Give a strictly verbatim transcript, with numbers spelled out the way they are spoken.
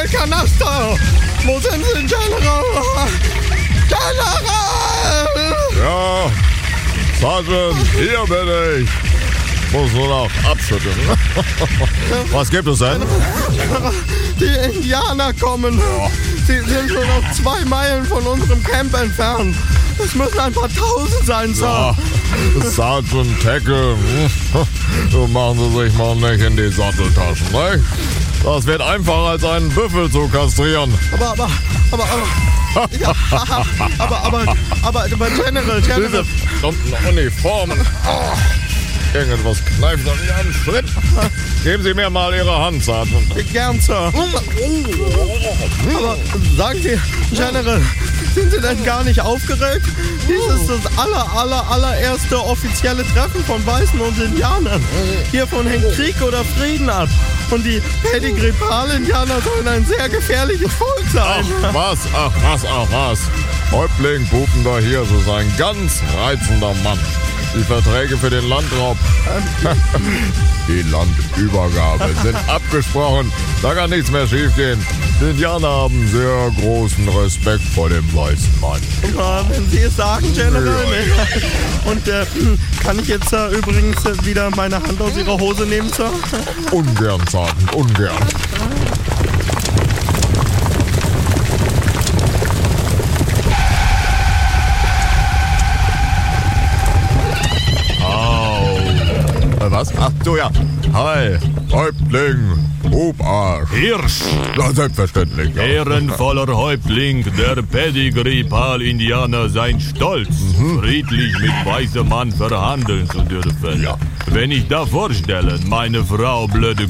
Kanaster! Wo sind Sie, General? General! Ja, Sergeant, hier bin ich. Muss nur noch abschütteln. Was gibt es denn? Die Indianer kommen. Sie sind nur noch zwei Meilen von unserem Camp entfernt. Es müssen ein paar Tausend sein, Sir. Ja, Sergeant Tackle, so machen Sie sich mal nicht in die Satteltaschen, ne? Das wird einfacher als einen Büffel zu kastrieren. Aber, aber, aber, aber, ja, aber, aber, aber, aber, General, General. Diese verdammten Uniformen. Oh, irgendwas kneift an mir einen Schritt. Geben Sie mir mal Ihre Hand, Sergeant. Gern, Sir. Aber sagen Sie, General, sind Sie denn gar nicht aufgeregt? Dies ist das aller, aller, allererste offizielle Treffen von Weißen und Indianern. Hiervon hängt Krieg oder Frieden ab. Und die Pedigree-Pal-Indianer sollen ein sehr gefährliches Volk sein. Ach was, ach was, ach was. Häuptling Pupender hier, so ist ein ganz reizender Mann. Die Verträge für den Landraub, die Landübergabe sind abgesprochen. Da kann nichts mehr schiefgehen. Die Indianer haben sehr großen Respekt vor dem weißen Mann. Ja, wenn Sie es sagen, General. Ja. Und äh, kann ich jetzt äh, übrigens äh, wieder meine Hand aus Ihrer Hose nehmen, Sir? Ungern, Sergeant, ungern. Was? Ach so, ja. Hi, Häuptling, Hubarsch. Hirsch! Ja, selbstverständlich. Ja. Ehrenvoller Häuptling, der Pedigree-Pal-Indianer sein Stolz, mhm. friedlich mit weißem Mann verhandeln zu dürfen. Ja. Wenn ich da vorstelle, meine Frau blöde